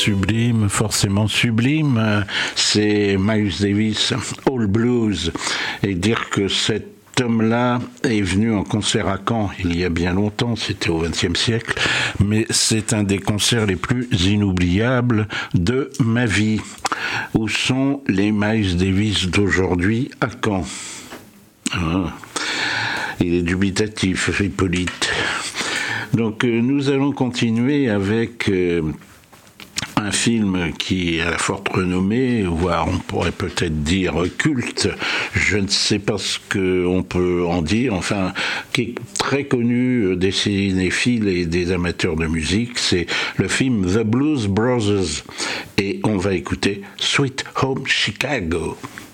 sublime, forcément sublime, c'est Miles Davis, All Blues, et dire que cet homme-là est venu en concert à Caen il y a bien longtemps, c'était au XXe siècle, mais c'est un des concerts les plus inoubliables de ma vie. Où sont les Miles Davis d'aujourd'hui à Caen? Il est dubitatif, Hippolyte. Donc nous allons continuer avec un film qui est à la forte renommée, voire on pourrait peut-être dire culte, je ne sais pas ce qu'on peut en dire, enfin, qui est très connu des cinéphiles et des amateurs de musique, c'est le film The Blues Brothers. Et on va écouter Sweet Home Chicago.